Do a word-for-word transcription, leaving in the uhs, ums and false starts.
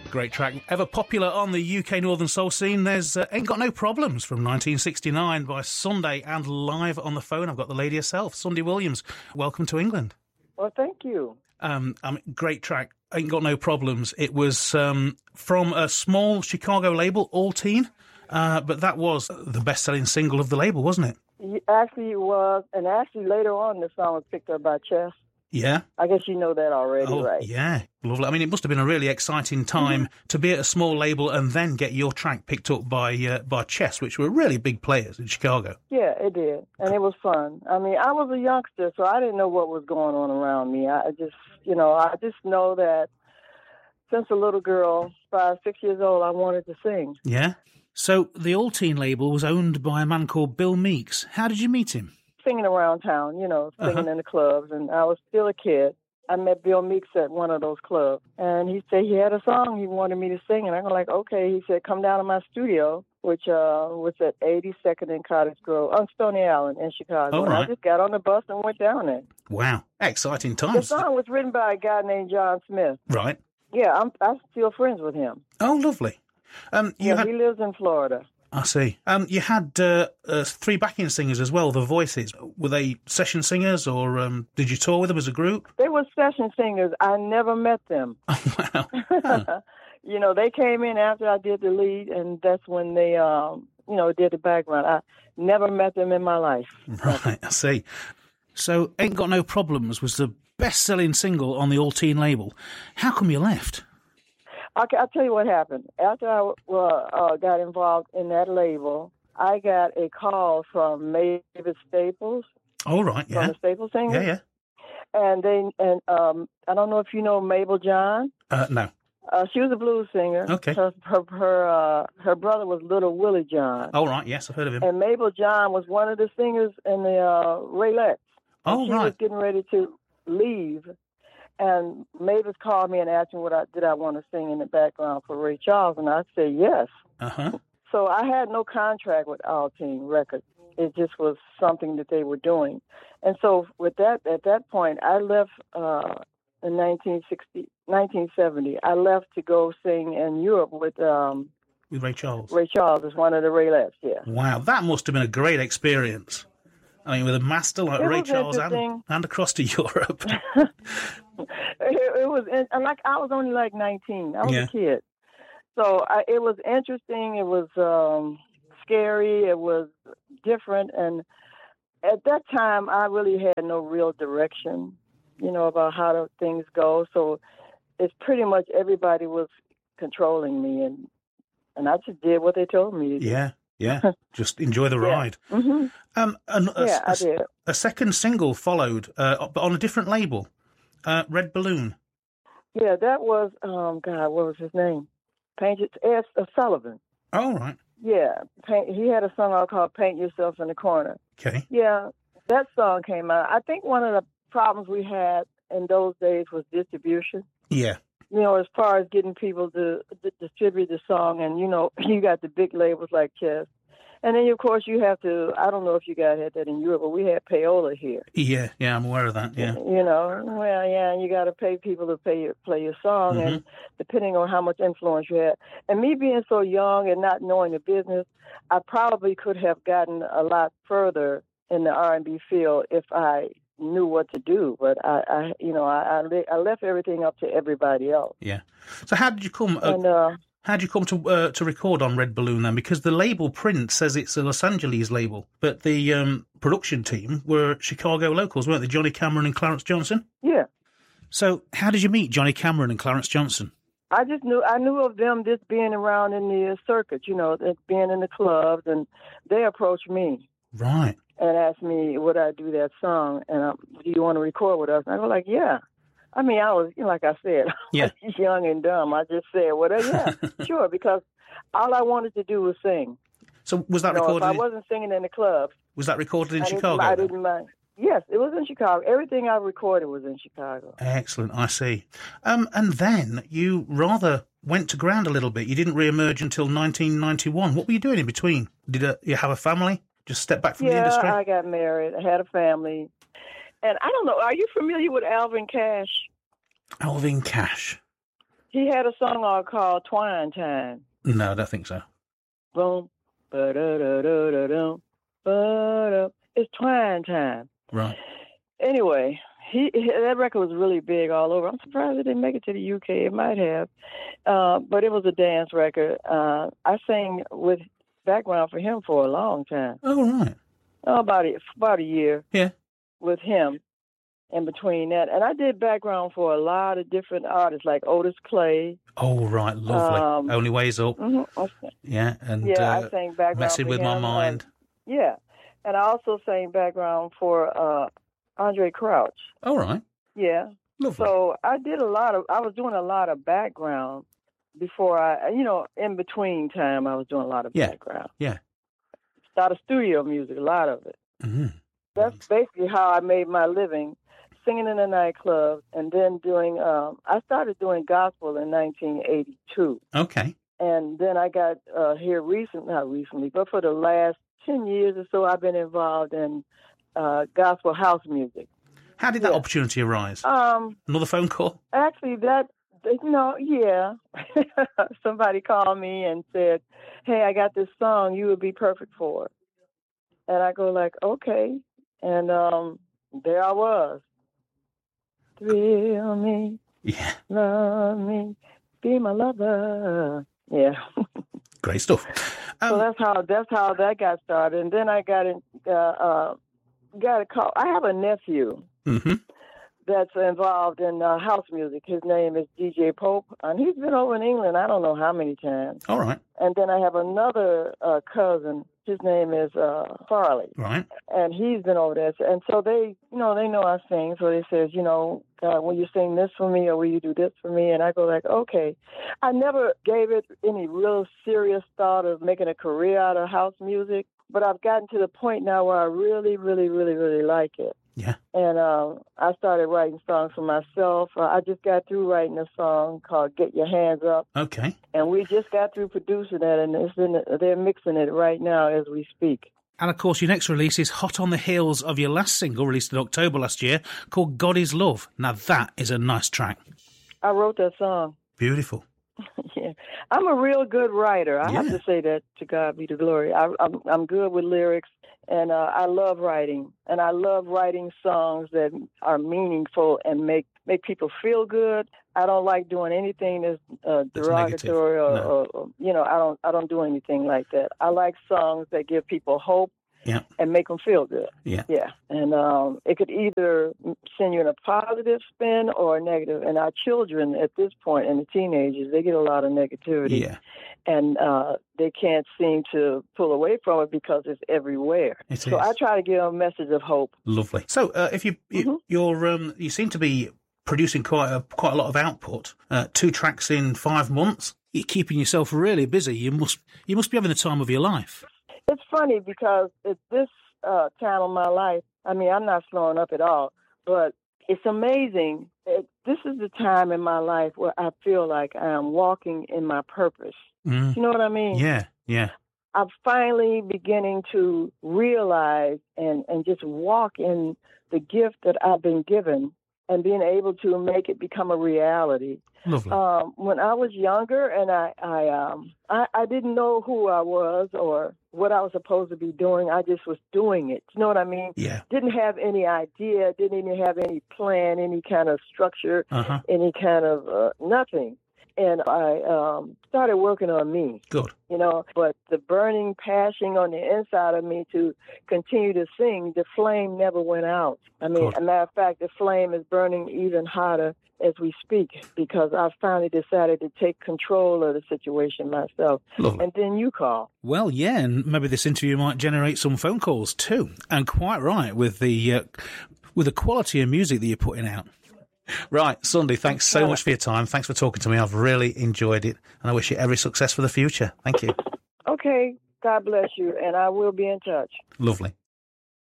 Great track. Ever popular on the U K Northern Soul scene, there's uh, Ain't Got No Problems from nineteen sixty-nine by Sunday, and live on the phone I've got the lady herself, Sunday Williams. Welcome to England. Well, thank you. Um, I mean, great track. Ain't Got No Problems. It was um, from a small Chicago label, All Teen, uh, but that was the best-selling single of the label, wasn't it? It actually was, and actually later on the song was picked up by Chess. Yeah. I guess you know that already, oh, right? Yeah, lovely. I mean, it must have been a really exciting time mm-hmm. to be at a small label and then get your track picked up by uh, by Chess, which were really big players in Chicago. Yeah, it did, and it was fun. I mean, I was a youngster, so I didn't know what was going on around me. I just, you know, I just know that since a little girl, five, six years old, I wanted to sing. Yeah. So the All Teen label was owned by a man called Bill Meeks. How did you meet him? Singing around town, you know, singing uh-huh. in the clubs, and I was still a kid. I met Bill Meeks at one of those clubs, and he said he had a song he wanted me to sing, and I'm like, okay. He said, come down to my studio, which uh, was at eighty-second and Cottage Grove, on Stony Island in Chicago. Oh, and right. I just got on the bus and went down there. Wow, exciting times. The song was written by a guy named John Smith. Right. Yeah, I'm, I'm still friends with him. Oh, lovely. Um, you yeah, had... he lives in Florida. I see. Um, you had uh, uh, three backing singers as well, the Voices. Were they session singers, or um, did you tour with them as a group? They were session singers. I never met them. Oh, wow. Huh. You know, they came in after I did the lead, and that's when they, um, you know, did the background. I never met them in my life. Right, I see. So, Ain't Got No Problems was the best-selling single on the All Teen label. How come you left? Okay, I'll tell you what happened. After I uh, uh, got involved in that label, I got a call from Mavis Staples. Oh, right, yeah. From the Staples Singers. Yeah, yeah. And they, and um, I don't know if you know Mabel John. Uh, no. Uh, she was a blues singer. Okay. Her her her, uh, her brother was Little Willie John. Oh, right, yes, I've heard of him. And Mabel John was one of the singers in the uh, Raylettes. Oh, she right. She was getting ready to leave. And Mavis called me and asked me what I did I want to sing in the background for Ray Charles, and I said yes. Uh-huh. So I had no contract with All Teen Records. It just was something that they were doing. And so with that, at that point, I left uh, in nineteen sixty, nineteen seventy. I left to go sing in Europe with um, with Ray Charles. Ray Charles is one of the Raylettes, yeah. Wow, that must have been a great experience. I mean, with a master like it Ray Charles and, and across to Europe. it, it was, and like I was only like nineteen. I was yeah. a kid, so I, it was interesting. It was um, scary. It was different, and at that time, I really had no real direction, you know, about how the things go. So it's pretty much everybody was controlling me, and and I just did what they told me to do. Yeah. Yeah, just enjoy the yeah. ride. Mm-hmm. Um, and a, yeah, a, I did. A second single followed, uh, but on a different label, uh, Red Balloon. Yeah, that was, um, God, what was his name? Paint It, Ed Sullivan. Oh, right. Yeah, paint, he had a song called Paint Yourself in the Corner. Okay. Yeah, that song came out. I think one of the problems we had in those days was distribution. Yeah. You know, as far as getting people to, to distribute the song, and, you know, you got the big labels like Chess. And then, of course, you have to, I don't know if you guys had that in Europe, but we had payola here. Yeah, yeah, I'm aware of that, yeah. You know, well, yeah, and you got to pay people to pay your, play your song, mm-hmm. and depending on how much influence you had. And me being so young and not knowing the business, I probably could have gotten a lot further in the R and B field if I knew what to do, but I, I you know, I, I left everything up to everybody else. Yeah. So how did you come? Uh, and, uh, how did you come to uh, to record on Red Balloon then? Because the label print says it's a Los Angeles label, but the um, production team were Chicago locals, weren't they? Johnny Cameron and Clarence Johnson. Yeah. So how did you meet Johnny Cameron and Clarence Johnson? I just knew I knew of them just being around in the circuit, you know, being in the clubs, and they approached me. Right. And asked me would I do that song, and um, do you want to record with us? And I was like, yeah. I mean, I was, you know, like I said, yeah. I was young and dumb. I just said, well, yeah, sure, because all I wanted to do was sing. So was that you know, recorded? If I wasn't singing in the clubs. Was that recorded in I Chicago? Didn't, I didn't mind. Yes, it was in Chicago. Everything I recorded was in Chicago. Excellent, I see. Um, and then you rather went to ground a little bit. You didn't re-emerge until nineteen ninety-one. What were you doing in between? Did uh, you have a family? Just step back from yeah, the industry? Yeah, I got married. I had a family. And I don't know, are you familiar with Alvin Cash? Alvin Cash? He had a song called Twine Time. No, I don't think so. Boom, ba-da-da-da-da-dum, ba-da. It's Twine Time. Right. Anyway, he, he that record was really big all over. I'm surprised it didn't make it to the U K. It might have. Uh, but it was a dance record. Uh, I sang with background for him for a long time. Oh, right. Oh, about a, about a year. Yeah. With him. In between that, and I did background for a lot of different artists, like Otis Clay. Oh, right, lovely. Um, Only Ways Up. Mm-hmm. Yeah, and yeah, uh, I sang background Messing for with him. My Mind. And, yeah, and I also sang background for uh, Andre Crouch. All right. Yeah. Lovely. So I did a lot of. I was doing a lot of background before I, you know, in between time, I was doing a lot of yeah. background. Yeah. A lot of studio music, a lot of it. Mm-hmm. That's basically how I made my living. Singing in a nightclub, and then doing, um, I started doing gospel in nineteen eighty-two. Okay. And then I got uh, here recent, not recently, but for the last ten years or so, I've been involved in uh, gospel house music. How did that yeah. opportunity arise? Um, Another phone call? Actually, that, you know, yeah. Somebody called me and said, hey, I got this song you would be perfect for. And I go like, okay. And um, there I was. Thrill me, yeah. love me, be my lover. Yeah. Great stuff. Um, so that's how that's how that got started, and then I got in, uh, uh, got a call. I have a nephew mm-hmm. that's involved in uh, house music. His name is D J Pope, and he's been over in England I don't know how many times. All right. And then I have another uh, cousin. His name is uh, Farley. Right. And he's been over there. And so they, you know, they know I sing. So they says, you know, God, will you sing this for me or will you do this for me? And I go like, okay. I never gave it any real serious thought of making a career out of house music. But I've gotten to the point now where I really, really, really, really like it. Yeah. And uh, I started writing songs for myself. Uh, I just got through writing a song called Get Your Hands Up. Okay. And we just got through producing it, and it's in, they're mixing it right now as we speak. And, of course, your next release is hot on the heels of your last single, released in October last year, called God Is Love. Now, that is a nice track. I wrote that song. Beautiful. Yeah. I'm a real good writer. I yeah. have to say that, to God be the glory. I, I'm, I'm good with lyrics, and uh, I love writing. And I love writing songs that are meaningful and make, make people feel good. I don't like doing anything that's uh, derogatory or, no. or, or, you know, I don't I don't do anything like that. I like songs that give people hope yeah. and make them feel good. Yeah. Yeah. And um, it could either send you in a positive spin or a negative. And our children at this point, and the teenagers, they get a lot of negativity. Yeah. And uh, they can't seem to pull away from it because it's everywhere. It so is. I try to give them a message of hope. Lovely. So uh, if you, you mm-hmm. you're um, you seem to be producing quite a quite a lot of output, uh, two tracks in five months. You're keeping yourself really busy. You must you must be having the time of your life. It's funny because at this uh, time of my life, I mean, I'm not slowing up at all, but it's amazing. It, this is the time in my life where I feel like I am walking in my purpose. Mm. You know what I mean? Yeah, yeah. I'm finally beginning to realize and, and just walk in the gift that I've been given and being able to make it become a reality. Lovely. Um, when I was younger and I I, um, I I didn't know who I was or what I was supposed to be doing, I just was doing it. You know what I mean? Yeah. Didn't have any idea, didn't even have any plan, any kind of structure, uh-huh. any kind of uh, nothing. And I um, started working on me. Good. You know, but the burning passion on the inside of me to continue to sing, the flame never went out. I mean, Good. As a matter of fact, the flame is burning even hotter as we speak because I finally decided to take control of the situation myself. Lovely. And then you call. Well, yeah, and maybe this interview might generate some phone calls too. And quite right with the uh, with the quality of music that you're putting out. Right, Sundie, thanks so much for your time. Thanks for talking to me. I've really enjoyed it, and I wish you every success for the future. Thank you. Okay, God bless you, and I will be in touch. Lovely.